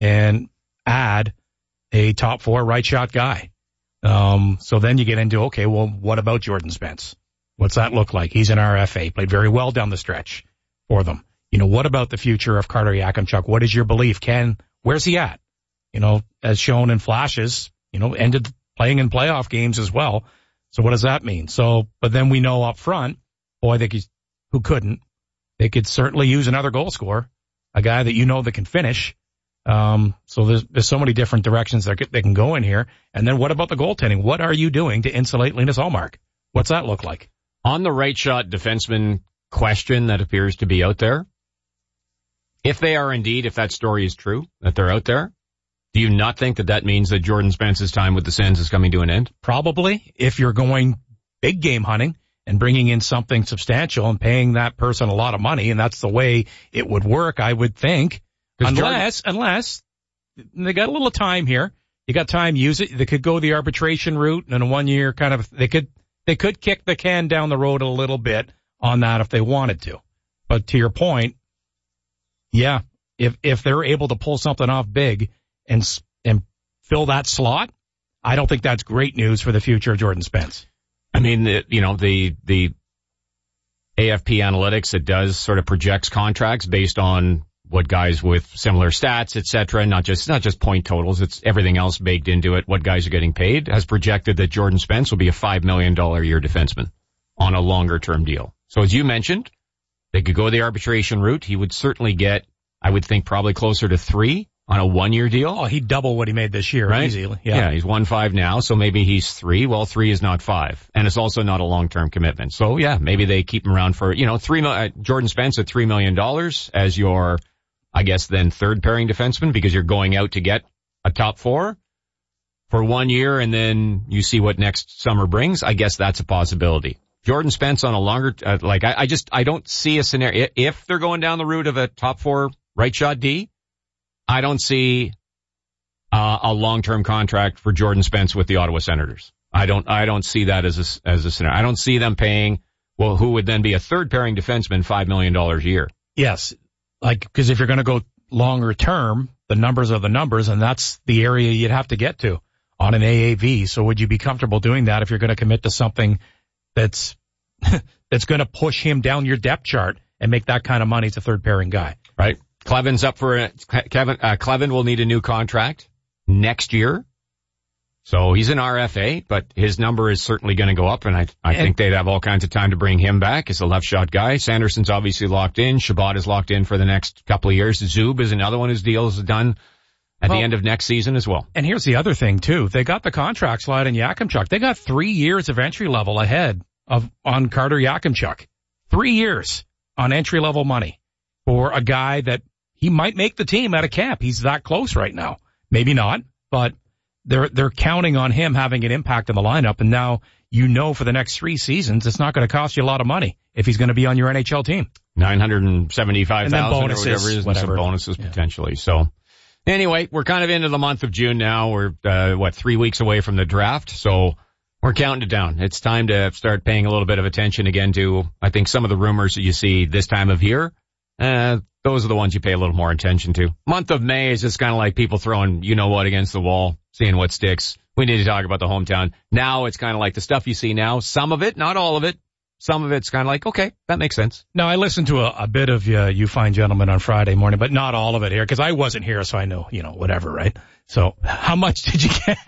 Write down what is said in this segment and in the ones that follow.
and add a top 4 right shot guy. So then you get into, okay, well, what about Jordan Spence? What's that look like? He's an RFA, played very well down the stretch for them. What about the future of Carter Yakimchuk? What is your belief? Where's he at? As shown in flashes, ended playing in playoff games as well. So what does that mean? But then we know up front, boy, they could certainly use another goal scorer, a guy that that can finish. So there's so many different directions they can go in here. And then what about the goaltending? What are you doing to insulate Linus Ullmark? What's that look like? On the right shot defenseman question that appears to be out there, if that story is true, that they're out there, do you not think that means that Jordan Spence's time with the Sens is coming to an end? Probably, if you're going big game hunting and bringing in something substantial and paying that person a lot of money, and that's the way it would work, I would think. Unless they got a little time here. You got time, use it. They could go the arbitration route and in a 1 year they could kick the can down the road a little bit on that if they wanted to. But to your point, yeah, if they're able to pull something off big and fill that slot, I don't think that's great news for the future of Jordan Spence. I mean, the AFP analytics, it does sort of projects contracts based on what guys with similar stats, et cetera, not just point totals, it's everything else baked into it, what guys are getting paid, has projected that Jordan Spence will be a $5 million a year defenseman on a longer term deal. So as you mentioned, they could go the arbitration route. He would certainly get, I would think, probably closer to 3 on a 1 year deal. Oh, he'd double what he made this year, right? Easily. Yeah, he's 1.5 now, so maybe he's 3. Well, 3 is not 5. And it's also not a long-term commitment. So yeah, maybe they keep him around for, Jordan Spence at $3 million as your, I guess, then third pairing defenseman, because you're going out to get a top 4 for 1 year and then you see what next summer brings. I guess that's a possibility. Jordan Spence on a longer, I don't see a scenario. If they're going down the route of a top 4 right shot D, I don't see a long-term contract for Jordan Spence with the Ottawa Senators. I don't see that as a scenario. I don't see them paying, who would then be a third pairing defenseman, $5 million a year. Yes. Because if you're going to go longer term, the numbers are the numbers, and that's the area you'd have to get to on an AAV. So would you be comfortable doing that if you're going to commit to something that's going to push him down your depth chart and make that kind of money as a third pairing guy? Right. Cleven's up for Cleven will need a new contract next year. So he's an RFA, but his number is certainly going to go up, and I think they'd have all kinds of time to bring him back as a left shot guy. Sanderson's obviously locked in. Shabbat is locked in for the next couple of years. Zub is another one whose deal is done at the end of next season as well. And here's the other thing too. They got the contract slide in Yakimchuk. They got 3 years of entry level ahead on Carter Yakimchuk. 3 years on entry level money for a guy that he might make the team out of camp. He's that close right now. Maybe not, but they're counting on him having an impact in the lineup, and now for the next 3 seasons it's not going to cost you a lot of money if he's going to be on your NHL team. $975,000 or whatever it is, and some bonuses potentially. So anyway, we're kind of into the month of June now. We're 3 weeks away from the draft, so we're counting it down. It's time to start paying a little bit of attention again to, I think, some of the rumors that you see this time of year. Those are the ones you pay a little more attention to. Month of May is just kind of like people throwing you-know-what against the wall, seeing what sticks. We need to talk about the hometown. Now it's kind of like the stuff you see now. Some of it, not all of it. Some of it's kind of like, okay, that makes sense. Now, I listened to a bit of You Fine Gentlemen on Friday morning, but not all of it here, because I wasn't here, so I know, whatever, right? So how much did you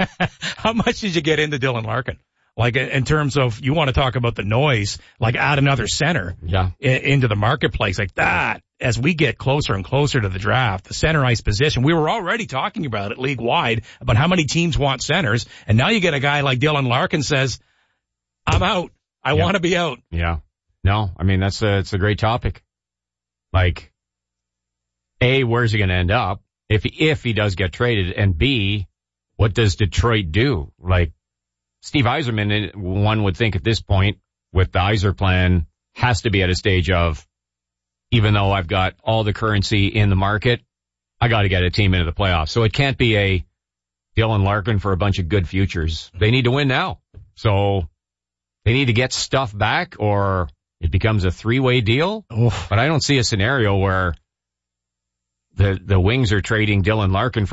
get into Dylan Larkin? Like, in terms of, you want to talk about the noise, like add another center into the marketplace like that. As we get closer and closer to the draft, the center ice position, we were already talking about it league-wide, about how many teams want centers, and now you get a guy like Dylan Larkin says, I'm out. I want to be out. Yeah. No, I mean, it's a great topic. Like, A, where's he going to end up if he does get traded? And B, what does Detroit do? Like, Steve Yzerman, one would think at this point, with the Yzer plan, has to be at a stage of, even though I've got all the currency in the market, I got to get a team into the playoffs. So it can't be a Dylan Larkin for a bunch of good futures. They need to win now. So they need to get stuff back, or it becomes a 3-way deal. Oof. But I don't see a scenario where the Wings are trading Dylan Larkin for